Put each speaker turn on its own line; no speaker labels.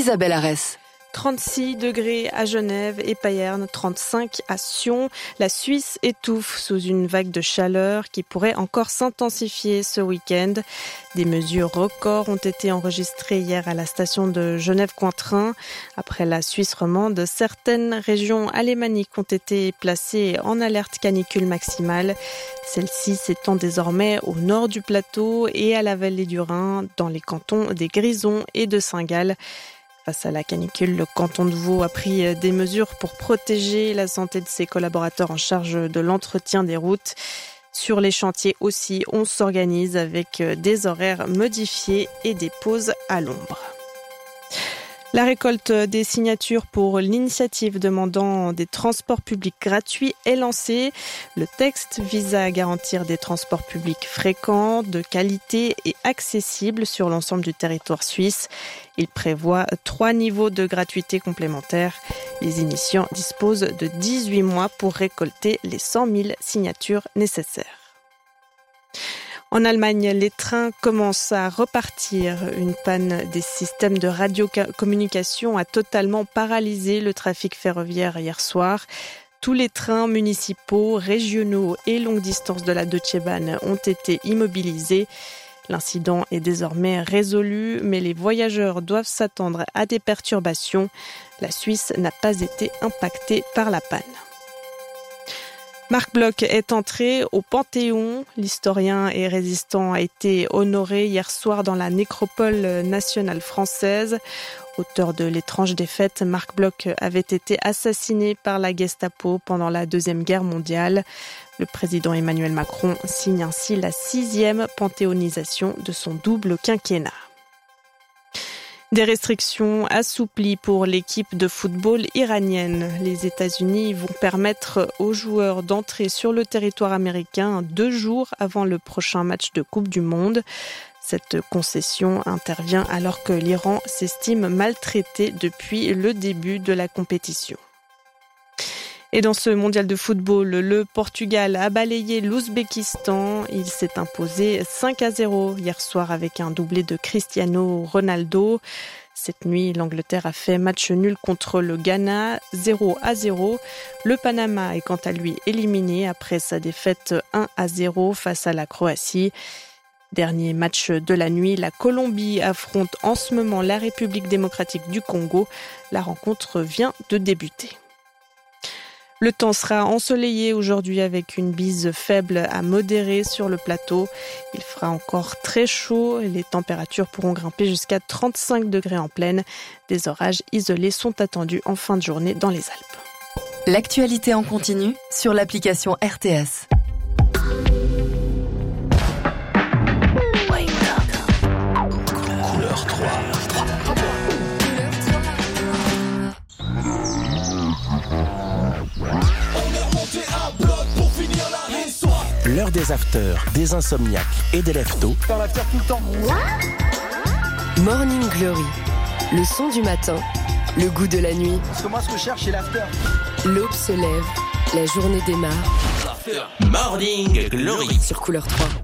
Isabelle Arès.
36 degrés à Genève et Payerne, 35 à Sion. La Suisse étouffe sous une vague de chaleur qui pourrait encore s'intensifier ce week-end. Des mesures records ont été enregistrées hier à la station de Genève-Cointrin. Après la Suisse romande, certaines régions alémaniques ont été placées en alerte canicule maximale. Celle-ci s'étend désormais au nord du plateau et à la vallée du Rhin, dans les cantons des Grisons et de Saint-Gall. Face à la canicule, le canton de Vaud a pris des mesures pour protéger la santé de ses collaborateurs en charge de l'entretien des routes. Sur les chantiers aussi, on s'organise avec des horaires modifiés et des pauses à l'ombre. La récolte des signatures pour l'initiative demandant des transports publics gratuits est lancée. Le texte vise à garantir des transports publics fréquents, de qualité et accessibles sur l'ensemble du territoire suisse. Il prévoit 3 niveaux de gratuité complémentaires. Les initiants disposent de 18 mois pour récolter les 100 000 signatures nécessaires. En Allemagne, les trains commencent à repartir. Une panne des systèmes de radiocommunication a totalement paralysé le trafic ferroviaire hier soir. Tous les trains municipaux, régionaux et longue distance de la Deutsche Bahn ont été immobilisés. L'incident est désormais résolu, mais les voyageurs doivent s'attendre à des perturbations. La Suisse n'a pas été impactée par la panne. Marc Bloch est entré au Panthéon. L'historien et résistant a été honoré hier soir dans la nécropole nationale française. Auteur de L'étrange défaite, Marc Bloch avait été assassiné par la Gestapo pendant la Deuxième Guerre mondiale. Le président Emmanuel Macron signe ainsi la 6e panthéonisation de son double quinquennat. Des restrictions assouplies pour l'équipe de football iranienne. Les États-Unis vont permettre aux joueurs d'entrer sur le territoire américain 2 jours avant le prochain match de Coupe du Monde. Cette concession intervient alors que l'Iran s'estime maltraité depuis le début de la compétition. Et dans ce mondial de football, le Portugal a balayé l'Ouzbékistan. Il s'est imposé 5-0 hier soir avec un doublé de Cristiano Ronaldo. Cette nuit, l'Angleterre a fait match nul contre le Ghana, 0-0. Le Panama est quant à lui éliminé après sa défaite 1-0 face à la Croatie. Dernier match de la nuit, la Colombie affronte en ce moment la République démocratique du Congo. La rencontre vient de débuter. Le temps sera ensoleillé aujourd'hui avec une bise faible à modérée sur le plateau. Il fera encore très chaud et les températures pourront grimper jusqu'à 35 degrés en plaine. Des orages isolés sont attendus en fin de journée dans les Alpes.
L'actualité en continu sur l'application RTS.
Couleur 3. L'heure des afters, des insomniaques et des lève-tôt.
Dans l'after tout le temps.
Morning Glory, le son du matin, le goût de la nuit.
Parce que moi, ce que je cherche, c'est l'after.
L'aube se lève, la journée démarre.
Morning Glory
Sur Couleur 3.